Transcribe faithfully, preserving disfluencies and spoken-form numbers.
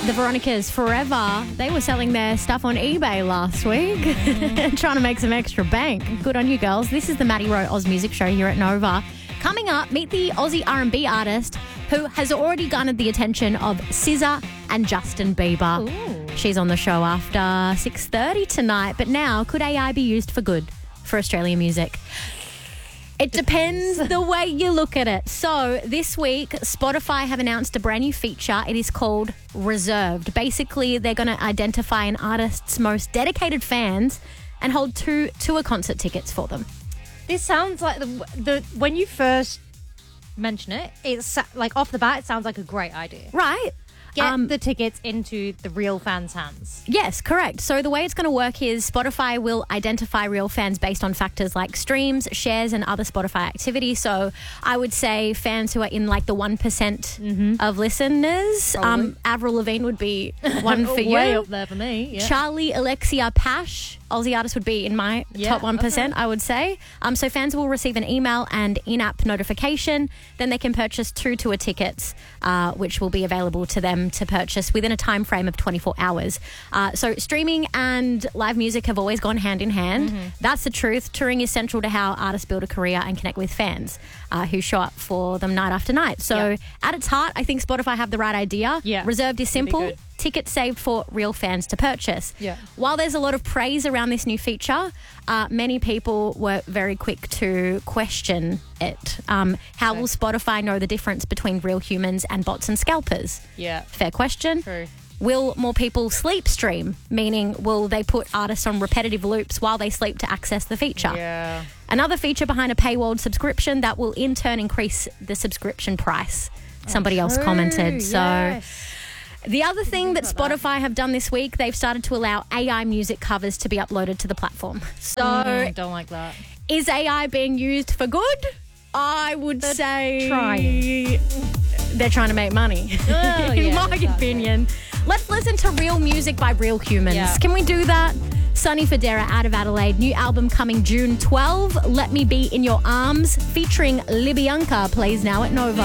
The Veronicas Forever, they were selling their stuff on eBay last week, mm. trying to make some extra bank. Good on you, girls. This is the Maddie Rowe Oz Music Show here at Nova. Coming up, meet the Aussie R and B artist who has already garnered the attention of S Z A and Justin Bieber. Ooh. She's on the show after six thirty tonight. But now, could A I be used for good for Australian music? It depends the way you look at it. So this week, Spotify have announced a brand new feature. It is called Reserved. Basically, they're going to identify an artist's most dedicated fans and hold two tour concert tickets for them. This sounds like the the when you first mention it, it's like off the bat, it sounds like a great idea. Right. Get Um, the tickets into the real fans' hands. Yes, correct. So the way it's going to work is Spotify will identify real fans based on factors like streams, shares, and other Spotify activity. So I would say fans who are in like the one percent mm-hmm. of listeners. Um, Avril Lavigne would be one for you. Way up there for me. Yeah. Charlie Alexia Pash, Aussie artist, would be in my Yeah, top one percent, okay. I would say. Um, so fans will receive an email and in-app notification. Then they can purchase two tour tickets, uh, which will be available to them to purchase within a time frame of twenty-four hours. Uh, so streaming and live music have always gone hand in hand. Mm-hmm. That's the truth. Touring is central to how artists build a career and connect with fans uh, who show up for them night after night. So yeah. at its heart, I think Spotify have the right idea. Yeah. Reserved is simple. Good. Tickets saved for real fans to purchase. Yeah. While there's a lot of praise around this new feature, uh, many people were very quick to question it. Um, how Okay. will Spotify know the difference between real humans and bots and scalpers? Yeah. Fair question. True. Will more people sleep stream? Meaning, will they put artists on repetitive loops while they sleep to access the feature? Yeah. Another feature behind a paywalled subscription that will in turn increase the subscription price. Somebody else True, commented. So. yes. The other thing that about that. Spotify have done this week, they've started to allow A I music covers to be uploaded to the platform. So Mm, don't like that. is A I being used for good? I would They're say trying. they're trying to make money, Oh, in yeah, my exactly. opinion. Let's listen to real music by real humans. Yeah. Can we do that? Sonny Fodera out of Adelaide. New album coming June twelfth. Let Me Be In Your Arms featuring Libyanka plays now at Nova.